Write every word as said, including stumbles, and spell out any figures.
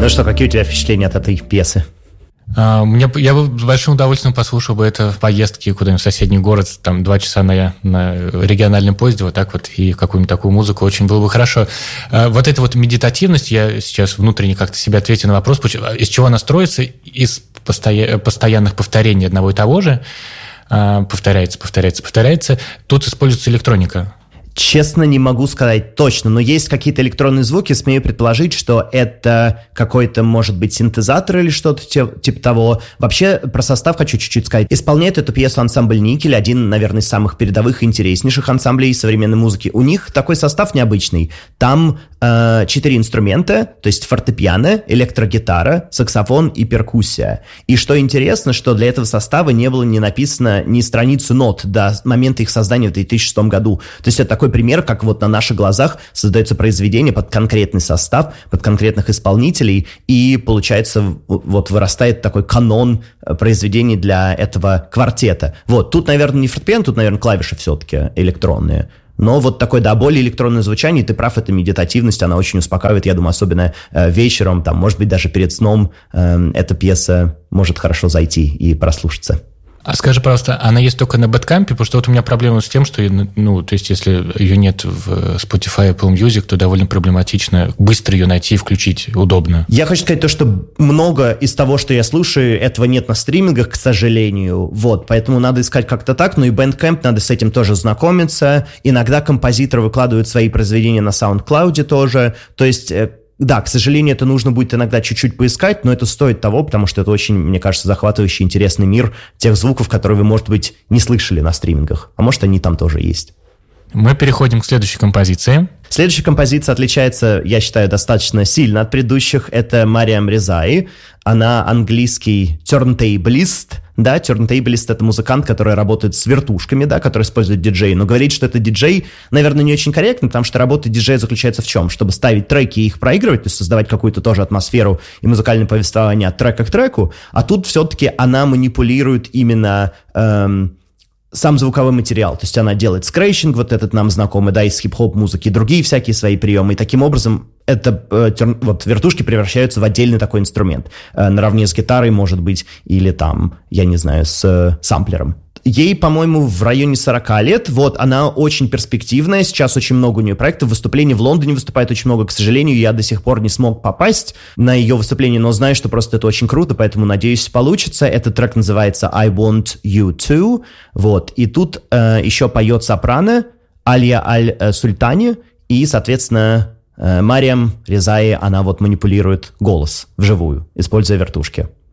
Ну что, какие у тебя впечатления от этой пьесы? Uh, мне, я бы с большим удовольствием послушал бы это в поездке куда-нибудь в соседний город, там два часа на, на региональном поезде, вот так вот, и какую-нибудь такую музыку, очень было бы хорошо. Uh, вот эта вот медитативность, я сейчас внутренне как-то себе ответил на вопрос, из чего она строится? Из постоя- постоянных повторений одного и того же, uh, повторяется, повторяется, повторяется. Тут используется электроника. Честно, не могу сказать точно, но есть какие-то электронные звуки, смею предположить, что это какой-то, может быть, синтезатор или что-то типа того. Вообще, про состав хочу чуть-чуть сказать. Исполняет эту пьесу ансамбль «Никель», один, наверное, из самых передовых и интереснейших ансамблей современной музыки. У них такой состав необычный. Там э, четыре инструмента, то есть фортепиано, электрогитара, саксофон и перкуссия. И что интересно, что для этого состава не было не написано ни страницу нот до момента их создания в две тысячи шестом году. То есть это такой пример, как вот на наших глазах создается произведение под конкретный состав, под конкретных исполнителей, и получается вот вырастает такой канон произведений для этого квартета. Вот, тут, наверное, не фортепиано, тут, наверное, клавиши все-таки электронные. Но вот такое, да, более электронное звучание, ты прав, это медитативность, она очень успокаивает, я думаю, особенно э, вечером, там, может быть, даже перед сном э, эта пьеса может хорошо зайти и прослушаться. А скажи, пожалуйста, она есть только на Бэндкампе? Потому что вот у меня проблема с тем, что, ну, то есть, если ее нет в Spotify, Apple Music, то довольно проблематично быстро ее найти и включить удобно. Я хочу сказать то, что много из того, что я слушаю, этого нет на стримингах, к сожалению. Вот, поэтому надо искать как-то так. Ну и Bandcamp, надо с этим тоже знакомиться. Иногда композиторы выкладывают свои произведения на SoundCloud тоже. То есть... Да, к сожалению, это нужно будет иногда чуть-чуть поискать, но это стоит того, потому что это очень, мне кажется, захватывающий, интересный мир тех звуков, которые вы, может быть, не слышали на стримингах. А может, они там тоже есть. Мы переходим к следующей композиции. Следующая композиция отличается, я считаю, достаточно сильно от предыдущих. Это Мариам Резаи. Она английский turntablist. Да, turntablist — это музыкант, который работает с вертушками, да, который использует диджей. Но говорить, что это диджей, наверное, не очень корректно, потому что работа диджея заключается в чем? Чтобы ставить треки и их проигрывать, то есть создавать какую-то тоже атмосферу и музыкальное повествование от трека к треку. А тут все-таки она манипулирует именно... Эм, сам звуковой материал, то есть она делает скретчинг, вот этот нам знакомый, да, из хип-хоп музыки, другие всякие свои приемы, и таким образом это, э, тер, вот вертушки превращаются в отдельный такой инструмент, э, наравне с гитарой, может быть, или там, я не знаю, с э, самплером. Ей, по-моему, в районе сорок лет, вот, она очень перспективная, сейчас очень много у нее проектов, выступлений в Лондоне выступает очень много, к сожалению, я до сих пор не смог попасть на ее выступление, но знаю, что просто это очень круто, поэтому, надеюсь, получится. Этот трек называется I Want You To, вот, и тут э, еще поет сопрано Алия Аль-Сультани, и, соответственно, э, Мариам Резаи, она вот манипулирует голос вживую, используя вертушки.